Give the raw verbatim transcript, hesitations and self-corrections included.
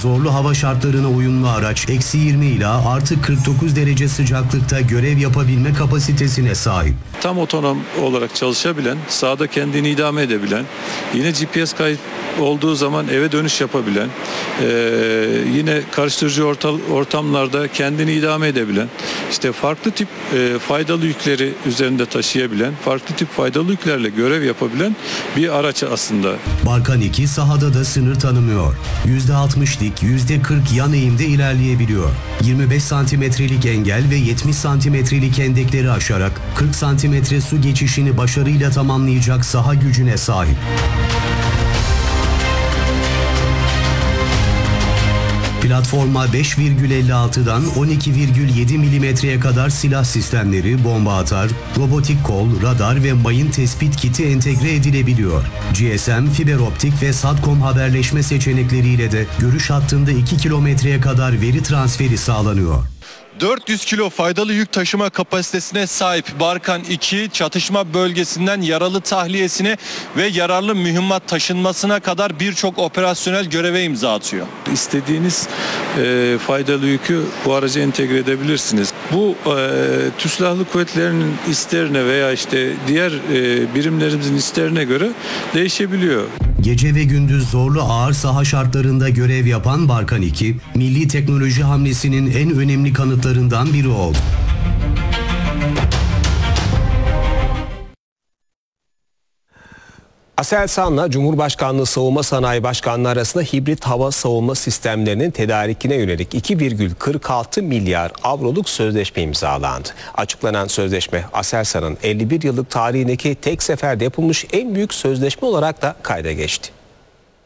zorlu hava şartlarına uyumlu araç eksi yirmi ila artı kırk dokuz derece sıcaklıkta görev yapabilme kapasitesine sahip. Tam otonom olarak çalışabilen, sahada kendini idame edebilen, yine G P S kayıt olduğu zaman eve dönüş yapabilen, e, yine karıştırıcı ortamlarda kendini idame edebilen, işte farklı tip e, faydalı yükleri üzerinde taşıyabilen, farklı tip faydalı yüklerle görev yapabilen bir araç aslında. Barkan iki sahada da sınır tanımıyor. yüzde altmış dik, yüzde kırk yan eğimde ilerleyebiliyor. yirmi beş santimetrelik engel ve yetmiş santimetrelik endekleri aşarak kırk santimetre su geçişini başarıyla tamamlayacak saha gücüne sahip. Platforma beş virgül elli altıdan on iki virgül yedi milimetreye kadar silah sistemleri, bomba atar, robotik kol, radar ve mayın tespit kiti entegre edilebiliyor. G S M, fiber optik ve SATCOM haberleşme seçenekleriyle de görüş hattında iki kilometreye kadar veri transferi sağlanıyor. dört yüz kilo faydalı yük taşıma kapasitesine sahip Barkan iki, çatışma bölgesinden yaralı tahliyesine ve yararlı mühimmat taşınmasına kadar birçok operasyonel göreve imza atıyor. İstediğiniz e, faydalı yükü bu araca entegre edebilirsiniz. Bu e, Türk Silahlı Kuvvetleri'nin isterine veya işte diğer e, birimlerimizin isterine göre değişebiliyor. Gece ve gündüz zorlu ağır saha şartlarında görev yapan Barkan iki, milli teknoloji hamlesinin en önemli kanıtlarından biri oldu. Aselsan'la Cumhurbaşkanlığı Savunma Sanayi Başkanlığı arasında hibrit hava savunma sistemlerinin tedarikine yönelik iki virgül kırk altı milyar avroluk sözleşme imzalandı. Açıklanan sözleşme Aselsan'ın elli bir yıllık tarihindeki tek seferde yapılmış en büyük sözleşme olarak da kayda geçti.